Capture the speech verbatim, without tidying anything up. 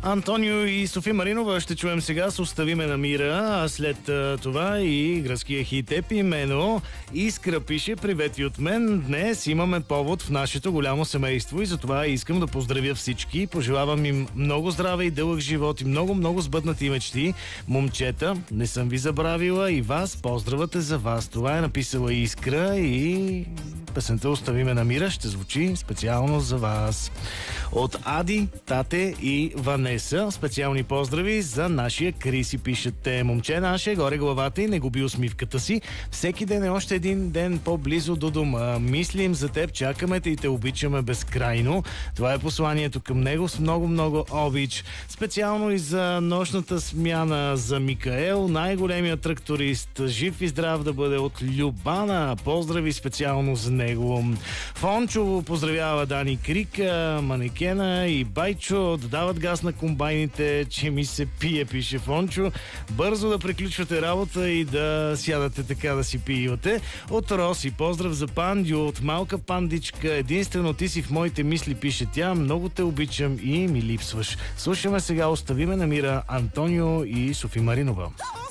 Антонио и Софи Маринова ще чуем сега с "Остави ме на мира", а след а, това и гръцкия хит Епимено. Искра пише: "Привет и от мен. Днес имаме повод в нашето голямо семейство и затова искам да поздравя всички. Пожелавам им много здраве и дълъг живот и много-много сбъднати мечти. Момчета, не съм ви забравила и вас. Поздравът е за вас." Това е написала Искра и песента "Остави ме на мира" ще звучи специално за вас. От Ади, Тате и Ванеса специални поздрави за нашия Криси, пишете: "Момче наше, горе главата и не губи усмивката си. Всеки ден е още един ден по-близо до дома. Мислим за теб, чакаме те и те обичаме безкрайно." Това е посланието към него с много-много обич. Специално и за нощната смяна за Микаел, най-големият тракторист. Жив и здрав да бъде, от Любана. Поздрави специално за него. Фончо поздравява Дани Крика, Манекена и Байчо. Додават газ на комбайните, че ми се пие, пише Фончо. Бързо да приключвате работа и да сядате така да си пивате. От Роси поздрав за Пандио, от малка пандичка. "Единствено ти си в моите мисли", пише тя. "Много те обичам и ми липсваш." Слушаме сега "Остави ме на мира", Антонио и Софи Маринова.